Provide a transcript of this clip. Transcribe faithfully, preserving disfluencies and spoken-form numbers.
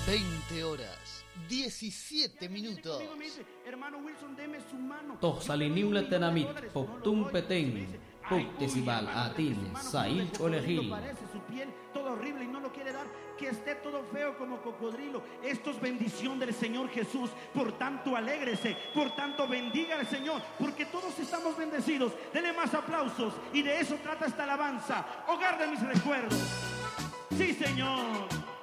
veinte horas, diecisiete minutos. Hermano Wilson, deme su mano. Toxalinim letenamit, poptum petén, puctesibal atin, sail olejil. Parece su piel todo horrible y no lo quiere dar, que esté todo feo como cocodrilo. Esto es bendición del Señor Jesús. Por tanto, alégrese, por tanto, bendiga al Señor, porque todos estamos bendecidos. Dele más aplausos, y de eso trata esta alabanza. Hogar de mis recuerdos. Sí, Señor.